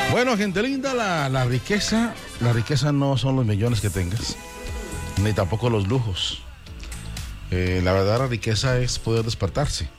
Bueno, gente linda, la riqueza no son los millones que tengas, ni tampoco los lujos. La verdad, la riqueza es poder despertarse,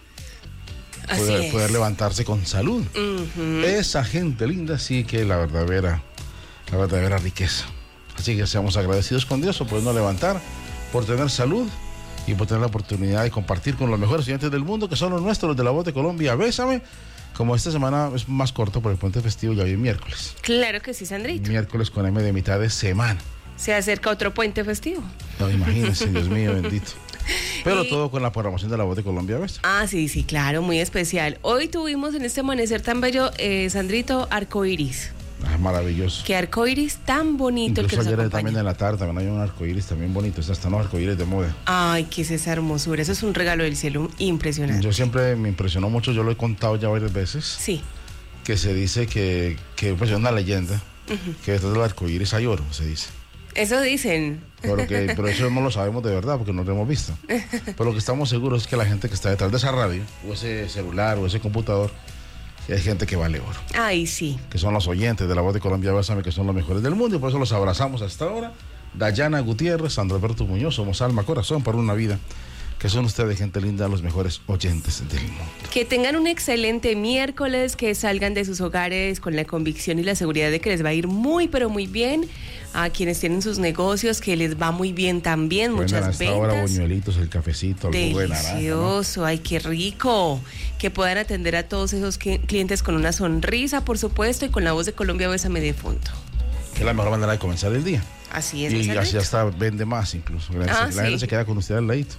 poder levantarse con salud. Uh-huh. Esa gente linda sí que es la verdadera riqueza. Así que seamos agradecidos con Dios por podernos levantar, por tener salud y por tener la oportunidad de compartir con los mejores estudiantes del mundo, que son los nuestros, los de La Voz de Colombia. Bésame. Como esta semana es más corto por el puente festivo, ya hoy es miércoles. Claro que sí, Sandrito. Miércoles con M de mitad de semana. Se acerca otro puente festivo. No, imagínense, Dios mío, bendito. Pero todo con la programación de La Voz de Colombia, ¿ves? Ah, sí, claro, muy especial. Hoy tuvimos en este amanecer tan bello, Sandrito, arcoiris. Ah, maravilloso. Qué arcoiris tan bonito. Incluso el que nos ayer acompaña. También en la tarde también hay un arcoiris también bonito. Están los arcoiris de moda. Ay, qué es esa hermosura. Eso es un regalo del cielo impresionante. Yo siempre me impresionó mucho, yo lo he contado ya varias veces. Sí. Que se dice que pues es una leyenda, uh-huh, que detrás del arcoíris hay oro, se dice. Eso dicen. Pero eso no lo sabemos de verdad porque no lo hemos visto. Pero lo que estamos seguros es que la gente que está detrás de esa radio, o ese celular, o ese computador, hay gente que vale oro. Ay, sí. Que son los oyentes de La Voz de Colombia, Bésame, que son los mejores del mundo, y por eso los abrazamos hasta ahora. Dayana Gutiérrez, Sandro Alberto Muñoz, somos Alma Corazón para una vida. Que son ustedes, gente linda, los mejores oyentes del mundo. Que tengan un excelente miércoles, que salgan de sus hogares con la convicción y la seguridad de que les va a ir muy, pero muy bien. A quienes tienen sus negocios, que les va muy bien también, muchas ventas. Hasta ahora buñuelitos, el cafecito, el jugo de naranja. Delicioso, ¿no? Ay, qué rico. Que puedan atender a todos esos clientes con una sonrisa, por supuesto, y con La Voz de Colombia, Bésame de fondo. Que es la mejor manera de comenzar el día. Así es. Y así hasta vende más incluso. La gente se queda con usted al ladito.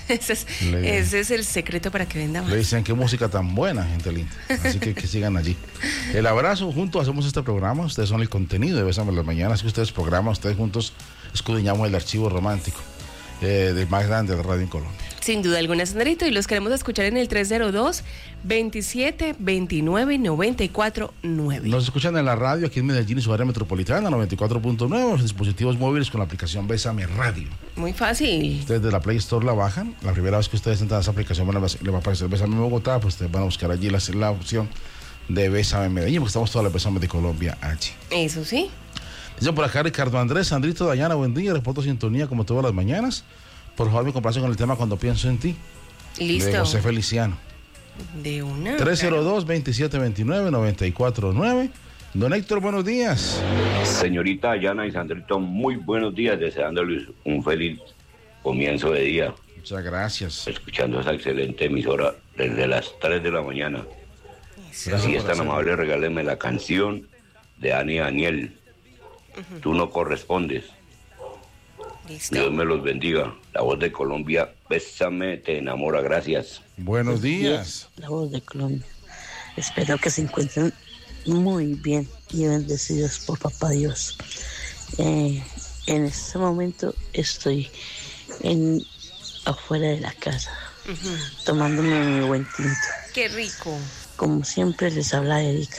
Ese es el secreto para que venda más. Le dicen qué música tan buena, gente linda. Así que sigan allí. El abrazo, juntos hacemos este programa. Ustedes son el contenido de Bésame las Mañanas que ustedes programan. Ustedes juntos escudriñamos el archivo romántico del más grande de la radio en Colombia. Sin duda alguna, Sandrito, y los queremos escuchar en el 302-2729-949. Nos escuchan en la radio aquí en Medellín y su área metropolitana, 94.9, los dispositivos móviles con la aplicación Bésame Radio. Muy fácil. Ustedes de la Play Store la bajan. La primera vez que ustedes entran a esa aplicación le va a aparecer Bésame Bogotá, pues ustedes van a buscar allí la opción de Bésame Medellín, porque estamos todas las Bésame de Colombia allí. Eso sí. Dice por acá Ricardo Andrés, Sandrito, Dayana, buen día, reporto sintonía como todas las mañanas. Por favor, me complace con el tema Cuando Pienso en Ti. Listo. De José Feliciano. De una. 302-2729-949. Don Héctor, buenos días. Señorita Dayana y Sandrito, muy buenos días, deseándoles un feliz comienzo de día. Muchas gracias. Escuchando esa excelente emisora desde las 3 de la mañana. Gracias. Si es tan amable, regálenme la canción de Ani Daniel. Uh-huh. Tú no correspondes. Listo. Dios me los bendiga. La Voz de Colombia, bésame, te enamora. Gracias. Buenos días. La Voz de Colombia. Espero que se encuentren muy bien y bendecidos por Papá Dios. En este momento estoy afuera de la casa, uh-huh, tomándome mi buen tinto. Qué rico. Como siempre les habla Erika.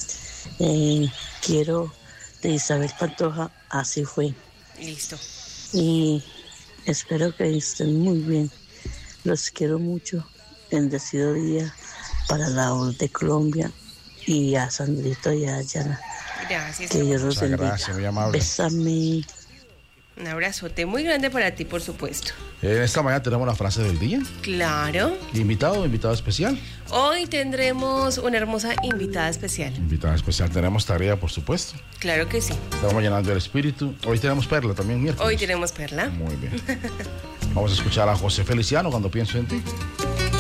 Quiero de Isabel Pantoja, Así Fue. Listo. Y espero que estén muy bien. Los quiero mucho. Bendecido día para La Voz de Colombia y a Sandrito y a Dayana. Gracias. Que Dios los bendiga. Gracias, muy amable. Bésame. Un abrazote muy grande para ti, por supuesto. Esta mañana tenemos la frase del día. Claro. Invitado especial. Hoy tendremos una hermosa invitada especial. Invitada especial. Tenemos tarea, por supuesto. Claro que sí. Estamos llenando el espíritu. Hoy tenemos Perla también, miércoles. Hoy tenemos Perla. Muy bien. Vamos a escuchar a José Feliciano, Cuando Pienso en Ti.